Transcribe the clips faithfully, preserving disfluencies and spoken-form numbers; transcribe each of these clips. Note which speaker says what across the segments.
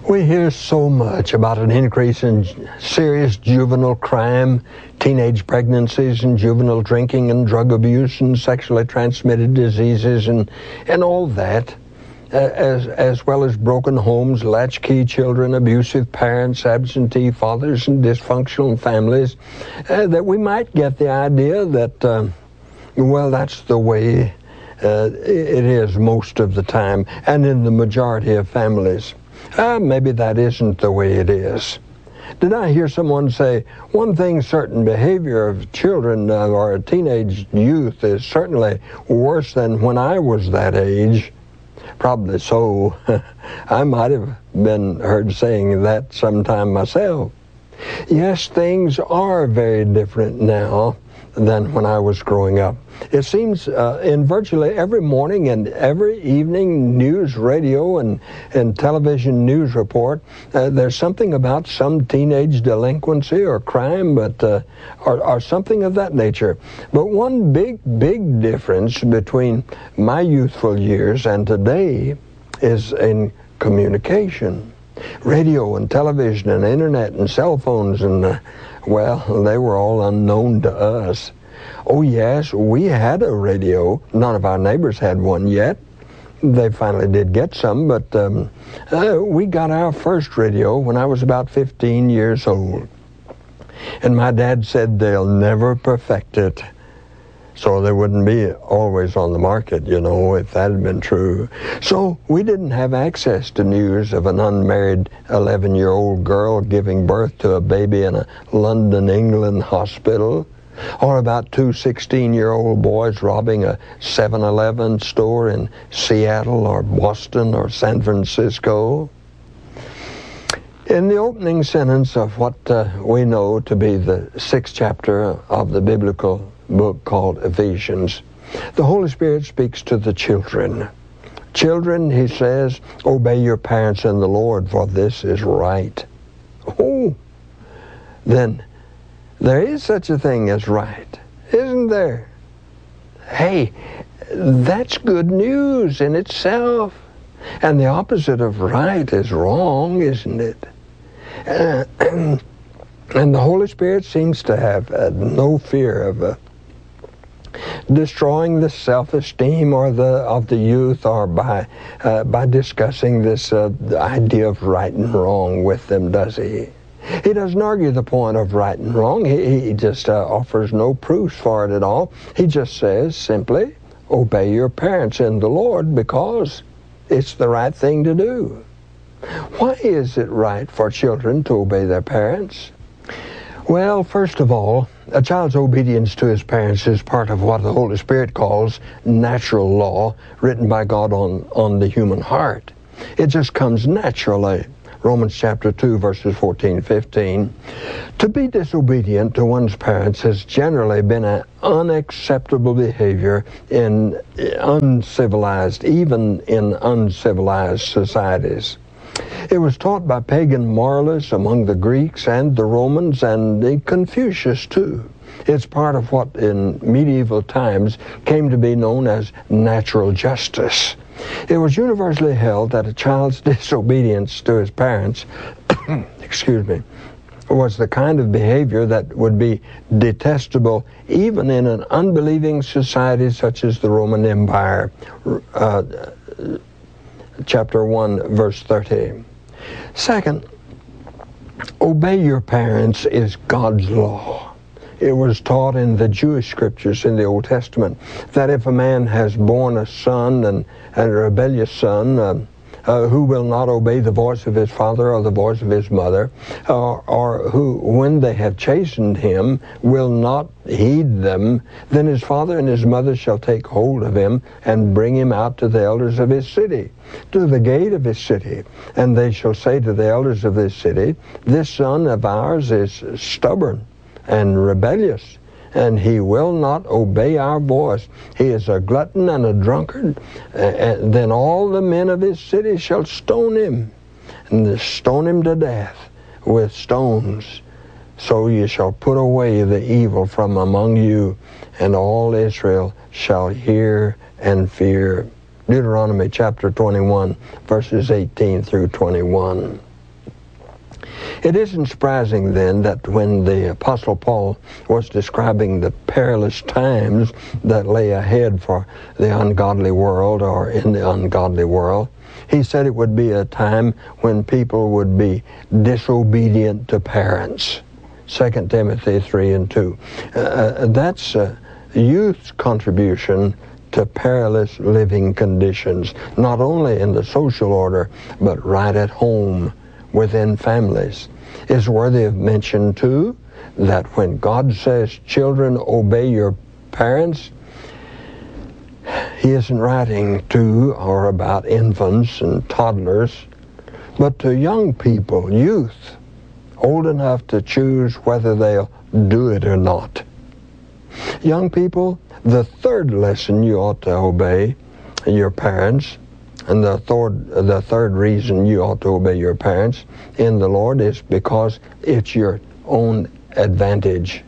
Speaker 1: We hear so much about an increase in serious juvenile crime, teenage pregnancies, and juvenile drinking and drug abuse and sexually transmitted diseases and, and all that, uh, as, as well as broken homes, latchkey children, abusive parents, absentee fathers, and dysfunctional families, uh, that we might get the idea that, uh, well, that's the way uh, it is most of the time and in the majority of families. Uh, maybe that isn't the way it is. Did I hear someone say, one thing certain, behavior of children uh, or a teenage youth is certainly worse than when I was that age? Probably so. I might have been heard saying that sometime myself. Yes, things are very different now than when I was growing up. It seems uh, in virtually every morning and every evening news, radio, and, and television news report, uh, there's something about some teenage delinquency or crime, but uh, or, or something of that nature. But one big, big difference between my youthful years and today is in communication. Radio and television and internet and cell phones and uh, well, they were all unknown to us. Oh yes, we had a radio. None of our neighbors had one yet. They finally did get some, but um, uh, we got our first radio when I was about fifteen years old. And my dad said they'll never perfect it. So they wouldn't be always on the market, you know, if that had been true. So we didn't have access to news of an unmarried eleven-year-old girl giving birth to a baby in a London, England hospital, or about two sixteen-year-old boys robbing a seven eleven store in Seattle or Boston or San Francisco. In the opening sentence of what uh, we know to be the sixth chapter of the biblical book called Ephesians, the Holy Spirit speaks to the children. Children, he says, obey your parents in the Lord, for this is right. Oh, then there is such a thing as right, isn't there? Hey, that's good news in itself. And the opposite of right is wrong, isn't it? Uh, and the Holy Spirit seems to have uh, no fear of uh, destroying the self-esteem or the of the youth, or by uh, by discussing this uh, idea of right and wrong with them, does he? He doesn't argue the point of right and wrong. He, he just uh, offers no proofs for it at all. He just says simply, obey your parents in the Lord because it's the right thing to do. Why is it right for children to obey their parents? Well, first of all, a child's obedience to his parents is part of what the Holy Spirit calls natural law, written by God on, on the human heart. It just comes naturally. Romans chapter two, verses fourteen, fifteen. To be disobedient to one's parents has generally been an unacceptable behavior in uncivilized, even in uncivilized societies. It was taught by pagan moralists among the Greeks and the Romans and the Confucius too. It's part of what in medieval times came to be known as natural justice. It was universally held that a child's disobedience to his parents, excuse me, was the kind of behavior that would be detestable even in an unbelieving society such as the Roman Empire. Uh, chapter one, verse thirty. Second, obey your parents is God's law. It was taught in the Jewish scriptures in the Old Testament that if a man has borne a son, and, and a rebellious son, uh, uh, who will not obey the voice of his father or the voice of his mother, or, or who, when they have chastened him, will not heed them, then his father and his mother shall take hold of him and bring him out to the elders of his city, to the gate of his city. And they shall say to the elders of this city, this son of ours is stubborn and rebellious, and he will not obey our voice. He is a glutton and a drunkard. And then all the men of his city shall stone him, and stone him to death with stones. So you shall put away the evil from among you, and all Israel shall hear and fear. Deuteronomy chapter twenty-one, verses eighteen through twenty-one. It isn't surprising then that when the Apostle Paul was describing the perilous times that lay ahead for the ungodly world or in the ungodly world, he said it would be a time when people would be disobedient to parents. Second Timothy three and two. Uh, that's uh, youth's contribution to perilous living conditions, not only in the social order, but right at home within families. It's worthy of mention, too, that when God says, children, obey your parents, he isn't writing to or about infants and toddlers, but to young people, youth, old enough to choose whether they'll do it or not. Young people, the third lesson you ought to obey your parents, and the third, the third reason you ought to obey your parents in the Lord is because it's your own advantage.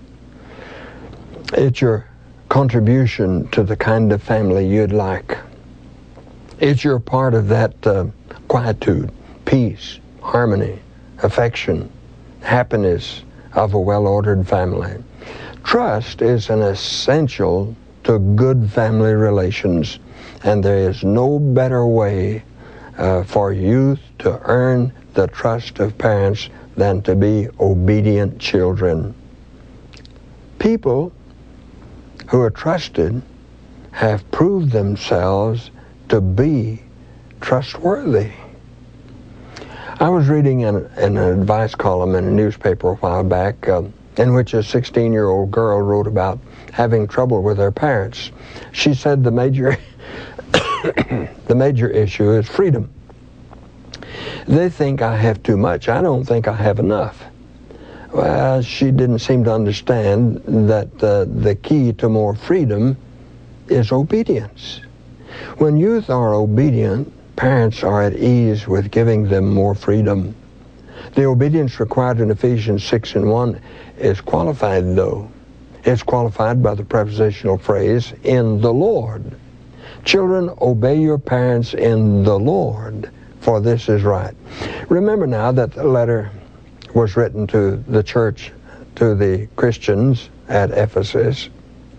Speaker 1: It's your contribution to the kind of family you'd like. It's your part of that uh, quietude, peace, harmony, affection, happiness of a well-ordered family. Trust is an essential to good family relations, and there is no better way uh, for youth to earn the trust of parents than to be obedient children. People who are trusted have proved themselves to be trustworthy. I was reading an, an advice column in a newspaper a while back uh, in which a sixteen-year-old girl wrote about having trouble with her parents. She said the major the major issue is freedom. They think I have too much. I don't think I have enough. Well, she didn't seem to understand that uh, the key to more freedom is obedience. When youth are obedient, parents are at ease with giving them more freedom. The obedience required in Ephesians six and one is qualified, though. It's qualified by the prepositional phrase, in the Lord. Children, obey your parents in the Lord, for this is right. Remember now that the letter was written to the church, to the Christians at Ephesus.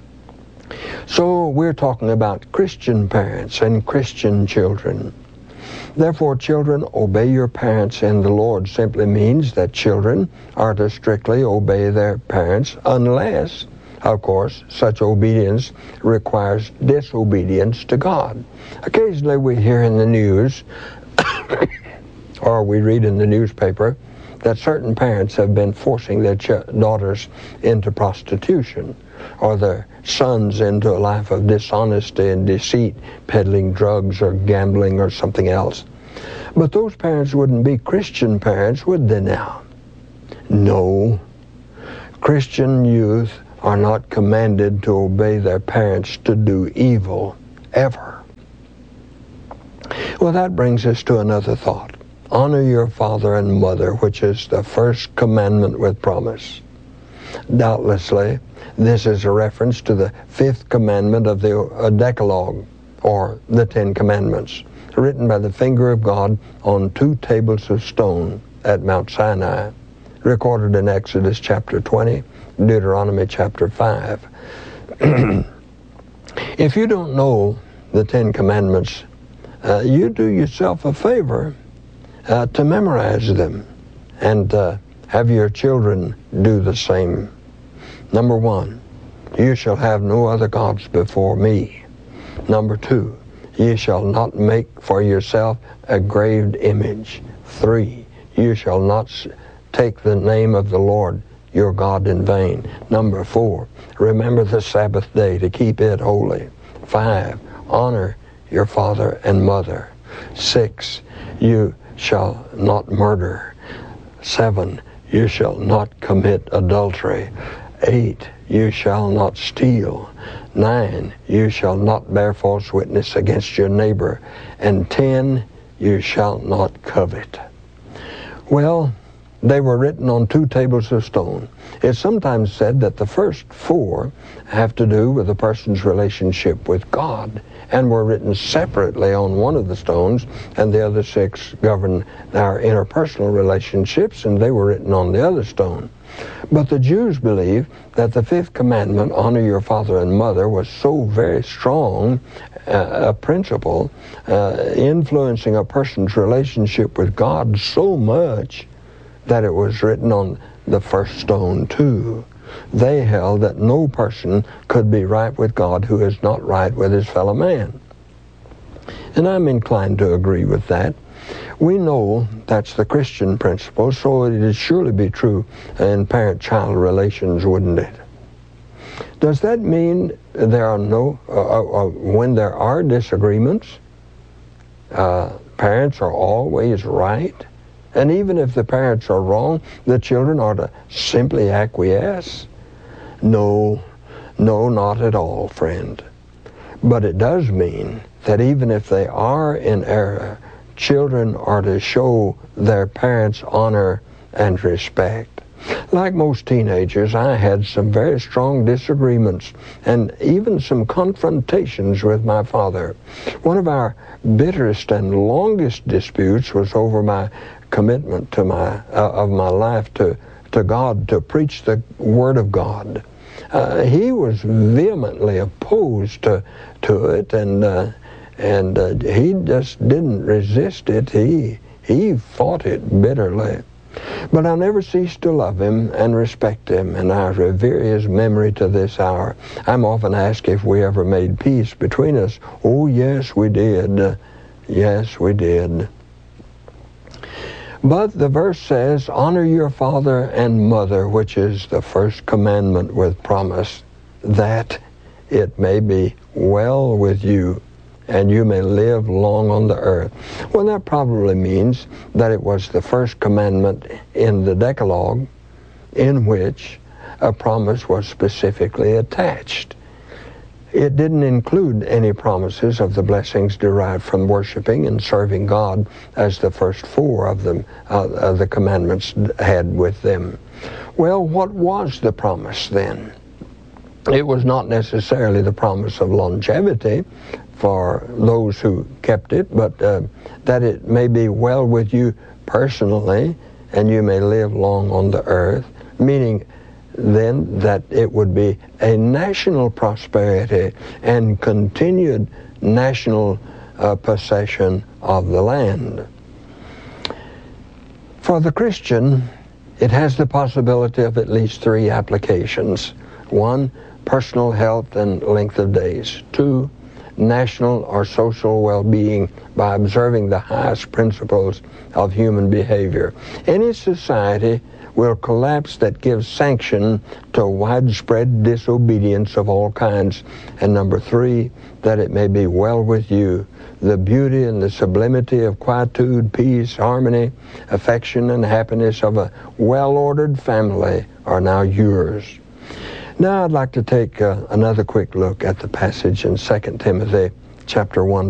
Speaker 1: So we're talking about Christian parents and Christian children. Therefore, children, obey your parents in the Lord simply means that children are to strictly obey their parents unless, of course, such obedience requires disobedience to God. Occasionally we hear in the news or we read in the newspaper that certain parents have been forcing their ch- daughters into prostitution or their sons into a life of dishonesty and deceit, peddling drugs or gambling or something else. But those parents wouldn't be Christian parents, would they now? No. Christian youth are not commanded to obey their parents to do evil, ever. Well, that brings us to another thought. Honor your father and mother, which is the first commandment with promise. Doubtlessly, this is a reference to the fifth commandment of the Decalogue, or the Ten Commandments, written by the finger of God on two tables of stone at Mount Sinai, recorded in Exodus chapter twenty, Deuteronomy chapter five. If you don't know the Ten Commandments, uh, you do yourself a favor uh, to memorize them and uh, have your children do the same. Number one, you shall have no other gods before me. Number two, you shall not make for yourself a graved image. Three, you shall not take the name of the Lord your God in vain. Number four, remember the Sabbath day to keep it holy. Five, honor your father and mother. Six, you shall not murder. Seven, you shall not commit adultery. Eight, you shall not steal. Nine, you shall not bear false witness against your neighbor. And ten, you shall not covet. Well, They were written on two tables of stone. It's sometimes said that the first four have to do with a person's relationship with God and were written separately on one of the stones, and the other six govern our interpersonal relationships, and they were written on the other stone. But the Jews believe that the fifth commandment, honor your father and mother, was so very strong uh, a principle uh, influencing a person's relationship with God so much that it was written on the first stone too. They held that no person could be right with God who is not right with his fellow man. And I'm inclined to agree with that. We know that's the Christian principle, so it would surely be true in parent-child relations, wouldn't it? Does that mean there are no, uh, uh, when there are disagreements, uh, parents are always right? And even if the parents are wrong, the children are to simply acquiesce? No, no, not at all, friend. But it does mean that even if they are in error, children are to show their parents honor and respect. Like most teenagers, I had some very strong disagreements and even some confrontations with my father. One of our bitterest and longest disputes was over my commitment to my uh, of my life to to God, to preach the Word of God. Uh, he was vehemently opposed to to it, and uh, and uh, he just didn't resist it. He he fought it bitterly. But I never ceased to love him and respect him, and I revere his memory to this hour. I'm often asked if we ever made peace between us. Oh, yes, we did. Uh, yes, we did. But the verse says, honor your father and mother, which is the first commandment with promise, that it may be well with you and you may live long on the earth. Well, that probably means that it was the first commandment in the Decalogue in which a promise was specifically attached. It didn't include any promises of the blessings derived from worshiping and serving God as the first four of them, uh, uh, the commandments had with them. Well, what was the promise then? It was not necessarily the promise of longevity for those who kept it, but uh, that it may be well with you personally and you may live long on the earth, meaning then that it would be a national prosperity and continued national uh, possession of the land. For the Christian, it has the possibility of at least three applications. One, personal health and length of days. Two, national or social well-being by observing the highest principles of human behavior. Any society will collapse that gives sanction to widespread disobedience of all kinds. And number three, that it may be well with you. The beauty and the sublimity of quietude, peace, harmony, affection, and happiness of a well-ordered family are now yours. Now I'd like to take uh, another quick look at the passage in Second Timothy chapter one.